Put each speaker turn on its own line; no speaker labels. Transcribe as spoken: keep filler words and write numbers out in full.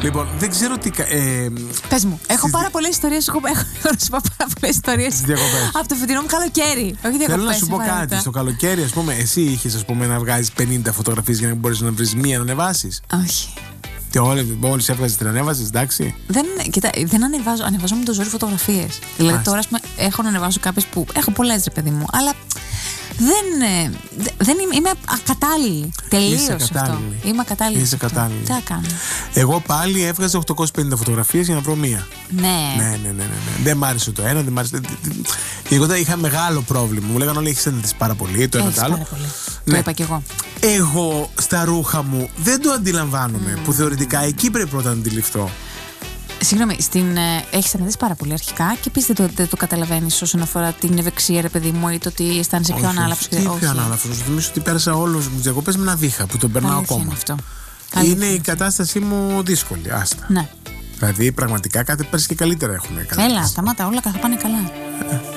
Λοιπόν, δεν ξέρω τι. Ε,
Πες μου, έχω
στις...
πάρα πολλές ιστορίες. Έχω, έχω να σου πω πάρα πολλές ιστορίες από το φετινό μου καλοκαίρι. Όχι διακοπές.
Θέλω να σου πω κάτι. Στο καλοκαίρι, ας πούμε, εσύ είχες ας πούμε, να βγάζεις πενήντα φωτογραφίες για να μπορείς να βρεις μία να ανεβάσεις.
Όχι.
Και όλες έβγαζες την ανέβαζες, εντάξει.
Δεν, κοίτα, δεν ανεβάζω, ανεβάζω με το ζόρι φωτογραφίες. Δηλαδή τώρα ας πούμε, έχω να ανεβάσω κάποιες που. Έχω πολλές, ρε παιδί μου, αλλά. Δεν, δεν είμαι, είμαι ακατάλληλη. Τελείως αυτό. Είμαι ακατάλληλη.
Είσαι ακατάλληλη.
Τι θα κάνω.
Εγώ πάλι έβγαζα οκτακόσιες πενήντα φωτογραφίες για να βρω μία.
Ναι.
Ναι, ναι, ναι, ναι, ναι. Δεν μ' άρεσε το ένα, δεν μ' άρεσε. Εγώ είχα μεγάλο πρόβλημα. Μου λέγανε όλοι έχεις συνδεθείς πάρα πολύ. Το ένα το άλλο.
Πάρα πολύ. Ναι. Το είπα κι εγώ.
Εγώ στα ρούχα μου δεν το αντιλαμβάνομαι. Mm. Που θεωρητικά εκεί πρέπει πρώτα να αντιληφθώ.
Συγγνώμη, στην, ε, έχεις αναδείξει πάρα πολύ αρχικά και επίσης δεν το, δεν το καταλαβαίνεις όσον αφορά την ευεξία, ρε παιδί μου, ή το ότι αισθάνεσαι πιο ανάλαφρος.
Τι πιο ανάλαφρος. Νομίζω ότι πέρασα όλους μου διακοπές με ένα βήχα που τον περνάω ακόμα.
Είναι, αυτό.
Είναι η κατάστασή μου δύσκολη. Άστα.
Ναι.
Δηλαδή πραγματικά κάτι πέρσι και καλύτερα έχουμε.
Έλα, σταμάτα, όλα θα πάνε καλά.